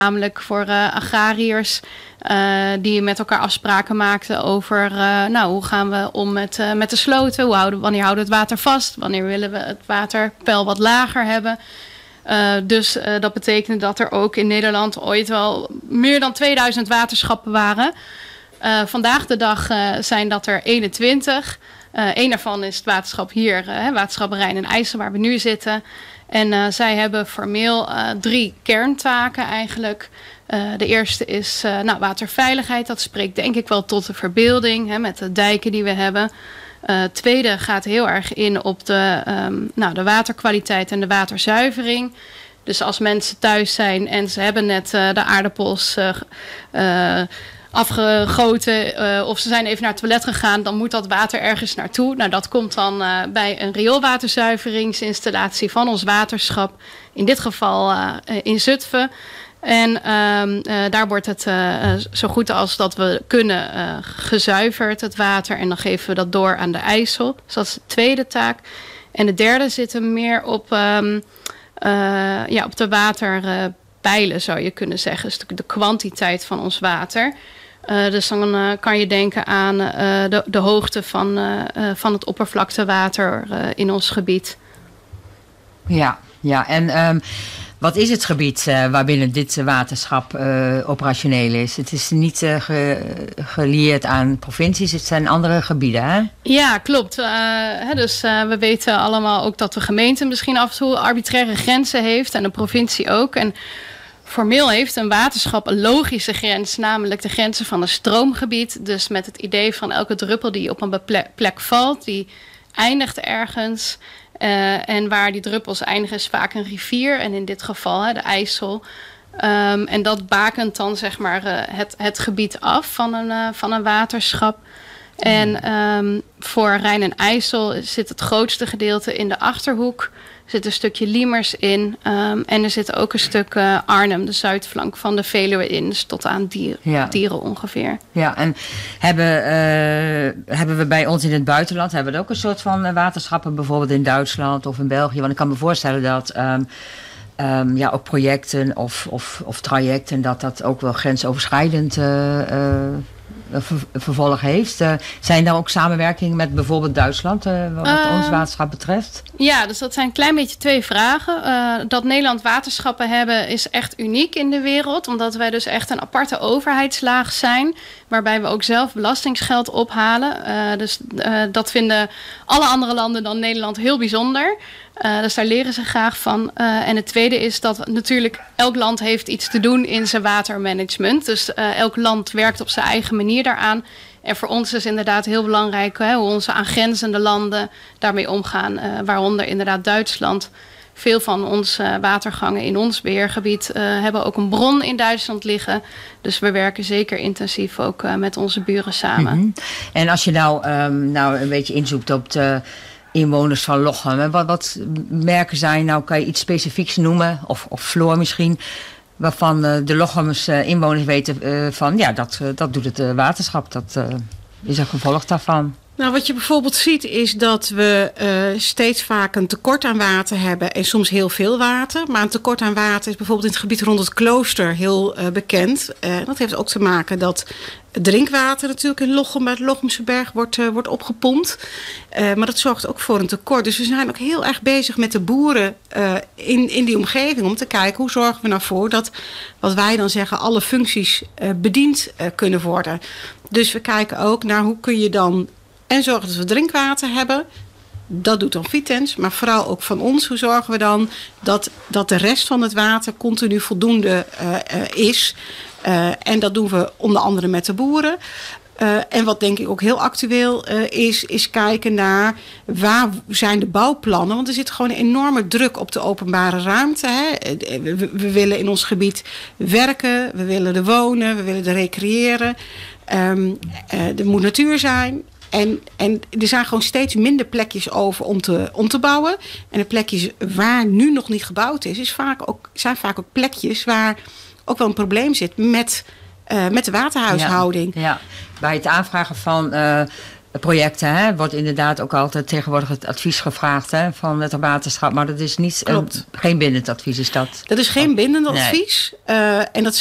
Namelijk voor agrariërs die met elkaar afspraken maakten over hoe gaan we om met de sloten. Wanneer houden we het water vast? Wanneer willen we het waterpeil wat lager hebben? Dus dat betekende dat er ook in Nederland ooit wel meer dan 2000 waterschappen waren. Vandaag de dag zijn dat er 21. Eén daarvan is het waterschap hier, waterschap Rijn en IJssel, waar we nu zitten. En zij hebben formeel 3 kerntaken eigenlijk. De eerste is waterveiligheid. Dat spreekt denk ik wel tot de verbeelding met de dijken die we hebben. Het tweede gaat heel erg in op de waterkwaliteit en de waterzuivering. Dus als mensen thuis zijn en ze hebben net de aardappels afgegoten of ze zijn even naar het toilet gegaan, dan moet dat water ergens naartoe. Nou, dat komt dan bij een rioolwaterzuiveringsinstallatie van ons waterschap. In dit geval in Zutphen. En daar wordt het zo goed als dat we kunnen gezuiverd, het water. En dan geven we dat door aan de IJssel. Dus dat is de tweede taak. En de derde zit hem meer op de waterpijlen, zou je kunnen zeggen. Dus de kwantiteit van ons water. Dus dan kan je denken aan de hoogte van het oppervlaktewater in ons gebied. Ja, en wat is het gebied waarbinnen dit waterschap operationeel is? Het is niet gelieerd aan provincies, het zijn andere gebieden, hè? Ja, klopt. Dus we weten allemaal ook dat de gemeente misschien af en toe arbitraire grenzen heeft en de provincie ook. En formeel heeft een waterschap een logische grens, namelijk de grenzen van een stroomgebied. Dus met het idee van elke druppel die op een plek valt, die eindigt ergens. En waar die druppels eindigen is vaak een rivier. En in dit geval de IJssel. En dat bakent dan zeg maar het gebied af van een waterschap. En voor Rijn en IJssel zit het grootste gedeelte in de Achterhoek. Er zit een stukje Liemers in. En er zit ook een stuk Arnhem, de zuidflank van de Veluwe in. Dus tot aan Dieren ongeveer. Ja, en hebben we bij ons in het buitenland hebben we ook een soort van waterschappen, bijvoorbeeld in Duitsland of in België? Want ik kan me voorstellen dat ook projecten of trajecten, dat ook wel grensoverschrijdend vervolg heeft. Zijn daar ook samenwerkingen met bijvoorbeeld Duitsland, wat ons waterschap betreft? Ja, dus dat zijn een klein beetje 2 vragen. Dat Nederland waterschappen hebben is echt uniek in de wereld, omdat wij dus echt een aparte overheidslaag zijn, waarbij we ook zelf belastingsgeld ophalen. Dus dat vinden alle andere landen dan Nederland heel bijzonder. Dus daar leren ze graag van. En het tweede is dat natuurlijk elk land heeft iets te doen in zijn watermanagement. Dus elk land werkt op zijn eigen manier daaraan. En voor ons is inderdaad heel belangrijk hoe onze aangrenzende landen daarmee omgaan. Waaronder inderdaad Duitsland. Veel van onze watergangen in ons beheergebied hebben ook een bron in Duitsland liggen. Dus we werken zeker intensief ook met onze buren samen. Mm-hmm. En als je nou een beetje inzoekt op de inwoners van Lochem, wat merken zij nou? Kan je iets specifieks noemen? Of Floor misschien? Waarvan de Lochemers inwoners weten van dat doet het waterschap. Dat is een gevolg daarvan. Nou, wat je bijvoorbeeld ziet is dat we steeds vaak een tekort aan water hebben en soms heel veel water. Maar een tekort aan water is bijvoorbeeld in het gebied rond het klooster heel bekend. Dat heeft ook te maken dat drinkwater natuurlijk in Lochem, bij het Lochemse berg, wordt opgepompt. Maar dat zorgt ook voor een tekort. Dus we zijn ook heel erg bezig met de boeren in die omgeving om te kijken hoe zorgen we nou voor dat, wat wij dan zeggen, alle functies bediend kunnen worden. Dus we kijken ook naar hoe kun je dan en zorgen dat we drinkwater hebben. Dat doet dan Vitens, maar vooral ook van ons. Hoe zorgen we dan dat de rest van het water continu voldoende is. En dat doen we onder andere met de boeren. En wat denk ik ook heel actueel is kijken naar waar zijn de bouwplannen. Want er zit gewoon een enorme druk op de openbare ruimte. Hè. We willen in ons gebied werken, we willen er wonen, we willen er recreëren. Er moet natuur zijn. En er zijn gewoon steeds minder plekjes over om te bouwen. En de plekjes waar nu nog niet gebouwd is, zijn vaak ook plekjes waar ook wel een probleem zit met de waterhuishouding. Ja. Bij het aanvragen van projecten, hè, wordt inderdaad ook altijd tegenwoordig het advies gevraagd, hè, van het waterschap. Maar dat is niet geen bindend advies, is dat? Dat is geen bindend Nee. advies. En dat